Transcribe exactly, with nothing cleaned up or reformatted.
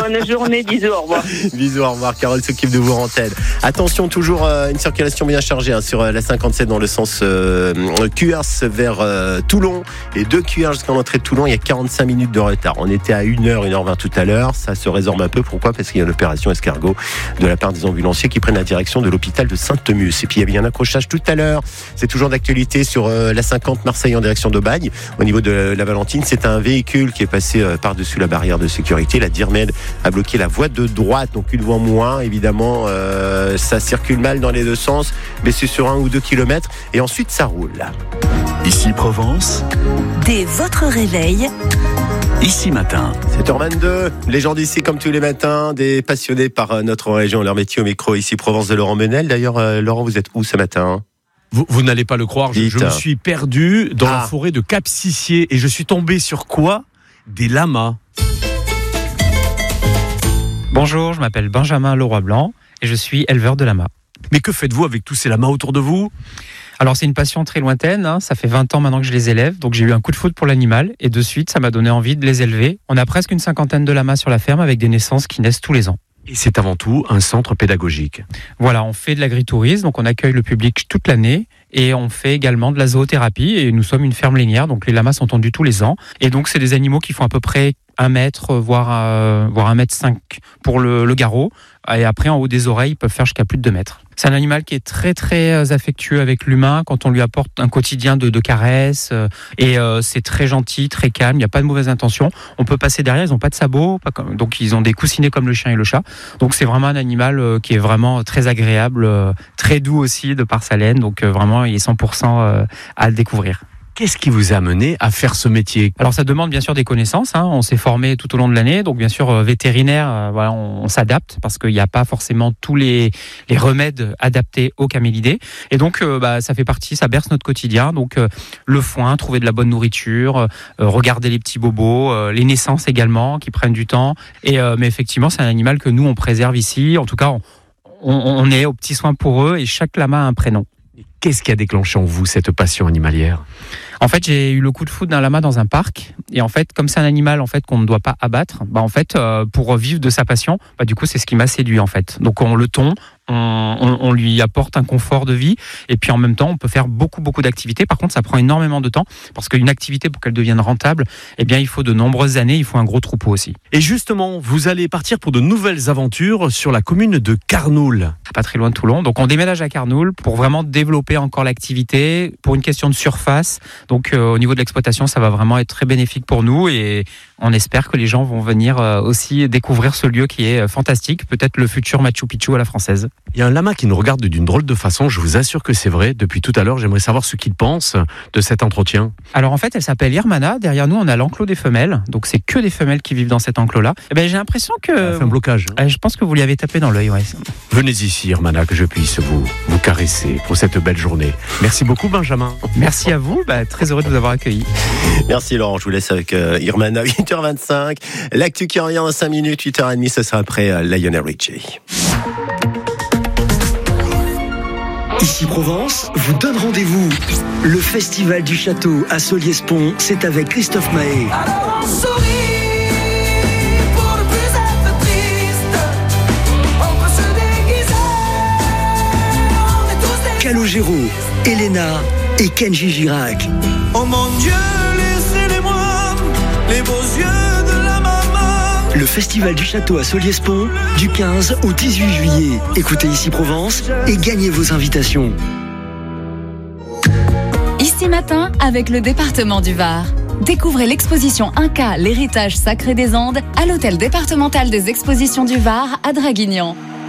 Bonne journée, bisous, au revoir. Bisous, au revoir. Carole s'occupe de vous antenne. Attention, toujours euh, une circulation bien chargée hein, sur euh, la cinquante-sept dans le sens euh, Cuers vers euh, Toulon. Et de Cuers jusqu'à l'entrée de Toulon, il y a quarante-cinq minutes de retard. On était à une heure, une heure vingt tout à l'heure. Ça se résorbe un peu. Pourquoi ? Parce qu'il y a l'opération escargot de la part des ambulanciers qui prennent la direction de l'hôpital de Sainte-Meuse. Et puis il y avait un accrochage tout à l'heure. C'est toujours d'actualité sur euh, la cinquante Marseille en direction d'Aubagne. Au niveau de la Valentine, c'est un véhicule qui est passé euh, par-dessus la barrière de sécurité. La Dirmed a bloqué la voie de droite, donc une voie moins. Évidemment, euh, ça circule mal dans les deux sens, mais c'est sur un ou deux kilomètres. Et ensuite, ça roule. Ici Provence. Dès votre réveil. Ici Matin. sept heures vingt-deux, les gens d'ici comme tous les matins, des passionnés par notre région, leur métier au micro, ici Provence de Laurent Menel. D'ailleurs, euh, Laurent, vous êtes où ce matin ? Vous, vous n'allez pas le croire, je, je me suis perdu dans ah. la forêt de Cap-Sissier et je suis tombé sur quoi ? Des lamas. Bonjour, je m'appelle Benjamin Leroy-Blanc et je suis éleveur de lamas. Mais que faites-vous avec tous ces lamas autour de vous ? Alors c'est une passion très lointaine, hein. Ça fait vingt ans maintenant que je les élève, donc j'ai eu un coup de foudre pour l'animal et de suite ça m'a donné envie de les élever. On a presque une cinquantaine de lamas sur la ferme avec des naissances qui naissent tous les ans. Et c'est avant tout un centre pédagogique. Voilà, on fait de l'agritourisme, donc on accueille le public toute l'année et on fait également de la zoothérapie et nous sommes une ferme lainière, donc les lamas sont tondus tous les ans et donc c'est des animaux qui font à peu près un mètre, voire, euh, voire un mètre cinq pour le, le garrot et après en haut des oreilles ils peuvent faire jusqu'à plus de deux mètres. C'est un animal qui est très très affectueux avec l'humain quand on lui apporte un quotidien de, de caresses euh, et euh, c'est très gentil, très calme, il n'y a pas de mauvaise intention. On peut passer derrière, ils n'ont pas de sabots, pas comme, donc ils ont des coussinets comme le chien et le chat. Donc c'est vraiment un animal euh, qui est vraiment très agréable, euh, très doux aussi de par sa laine, donc euh, vraiment il est cent pour cent euh, à le découvrir. Qu'est-ce qui vous a amené à faire ce métier ? Alors ça demande bien sûr des connaissances, hein. On s'est formé tout au long de l'année, donc bien sûr euh, vétérinaire, euh, voilà, on, on s'adapte parce qu'il n'y a pas forcément tous les, les remèdes adaptés aux camélidés. Et donc euh, bah, ça fait partie, ça berce notre quotidien, donc euh, le foin, trouver de la bonne nourriture, euh, regarder les petits bobos, euh, les naissances également qui prennent du temps. Et, euh, mais effectivement c'est un animal que nous on préserve ici, en tout cas on, on, on est aux petits soins pour eux et chaque lama a un prénom. Qu'est-ce qui a déclenché en vous cette passion animalière ? En fait, j'ai eu le coup de foudre d'un lama dans un parc. Et en fait, comme c'est un animal en fait qu'on ne doit pas abattre, bah en fait, euh, pour vivre de sa passion, bah du coup, c'est ce qui m'a séduit en fait. Donc on le tond, on, on, on lui apporte un confort de vie, et puis en même temps, on peut faire beaucoup beaucoup d'activités. Par contre, ça prend énormément de temps parce qu'une activité pour qu'elle devienne rentable, eh bien, il faut de nombreuses années, il faut un gros troupeau aussi. Et justement, vous allez partir pour de nouvelles aventures sur la commune de Carnoul. Pas très loin de Toulon. Donc on déménage à Carnoul pour vraiment développer encore l'activité pour une question de surface. Donc euh, au niveau de l'exploitation, ça va vraiment être très bénéfique pour nous et on espère que les gens vont venir euh, aussi découvrir ce lieu qui est euh, fantastique, peut-être le futur Machu Picchu à la française. Il y a un lama qui nous regarde d'une drôle de façon, je vous assure que c'est vrai. Depuis tout à l'heure, j'aimerais savoir ce qu'il pense de cet entretien. Alors en fait, elle s'appelle Irmana. Derrière nous, on a l'enclos des femelles. Donc c'est que des femelles qui vivent dans cet enclos-là. Et ben, j'ai l'impression que... Ça fait un blocage. Euh, je pense que vous lui avez tapé dans l'œil. Ouais. Venez ici, Irmana, que je puisse vous, vous caresser pour cette belle journée. Merci beaucoup, Benjamin. Merci à vous. Bah, très heureux de vous avoir accueilli. Merci Laurent, je vous laisse avec euh, Irmana, huit heures vingt-cinq. L'actu qui revient dans cinq minutes, huit heures trente, ce sera après euh, Lionel Richie. Ici Provence vous donne rendez-vous. Le Festival du Château à Solliès-Pont, c'est avec Christophe Mahé. Alors on sourit pour ne plus être triste. On peut se déguiser. On est tous des... Calogero, Elena et Kenji Girac. Oh mon Dieu, laissez-les-moi les beaux yeux de la maman. Le Festival du Château à Solliès-Pont, du quinze au dix-huit juillet. Écoutez Ici Provence et gagnez vos invitations. Ici Matin avec le département du Var. Découvrez l'exposition Inca, l'héritage sacré des Andes à l'hôtel départemental des expositions du Var à Draguignan.